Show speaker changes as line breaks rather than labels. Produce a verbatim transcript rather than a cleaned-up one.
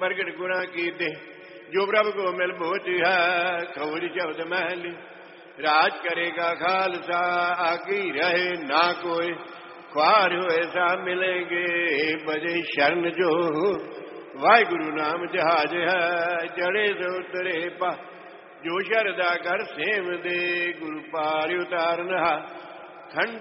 ਪ੍ਰਗਟ ਗੁਣਾ ਕੀਤੇ। ਜੋ ਪ੍ਰਭ ਕੋ ਮਿਲ ਬੋਚ ਹੈ ਖੌਜ ਸ਼ਬਦ ਮਹਿਲੀ। ਰਾਜ ਕਰੇਗਾ ਖਾਲਸਾ ਆਕੀ ਰਹੇ ਨਾ ਕੋਏ। ख्वार हुए सा मिलेंगे बजे शरण जो। वाहिगुरु नाम जहाज है चढ़े सो उतरे पा। जो शरदा कर सेम दे गुरु पार उतारना। खंड